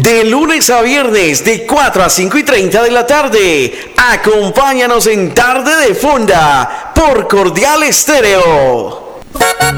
De lunes a viernes, de 4 a 5:30 de la tarde. Acompáñanos en Tarde de Fonda por Cordial Estéreo.